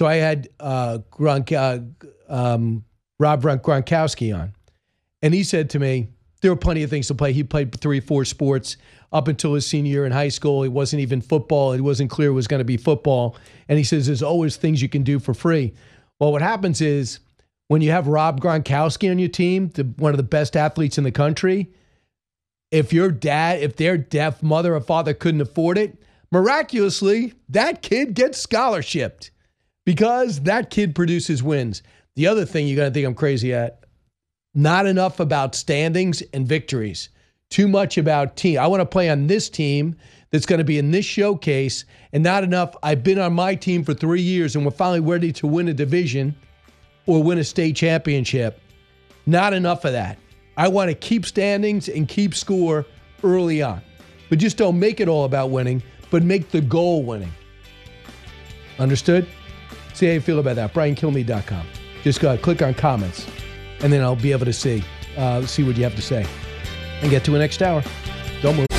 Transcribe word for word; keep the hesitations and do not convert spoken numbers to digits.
So I had uh, Gronk, uh, um, Rob Gronkowski on, and he said to me, there were plenty of things to play. He played three, four sports up until his senior year in high school. It wasn't even football. It wasn't clear it was going to be football. And he says there's always things you can do for free. Well, what happens is when you have Rob Gronkowski on your team, the, one of the best athletes in the country, if your dad, if their deaf mother or father couldn't afford it, miraculously, that kid gets scholarshiped because that kid produces wins. The other thing you're going to think I'm crazy at, not enough about standings and victories. Too much about team. I want to play on this team that's going to be in this showcase, and not enough, I've been on my team for three years and we're finally ready to win a division or win a state championship. Not enough of that. I want to keep standings and keep score early on. But just don't make it all about winning, but make the goal winning. Understood? See how you feel about that. Brian Kilmeade dot com. Just go ahead, click on comments, and then I'll be able to see, uh, see what you have to say and get to the next hour. Don't move.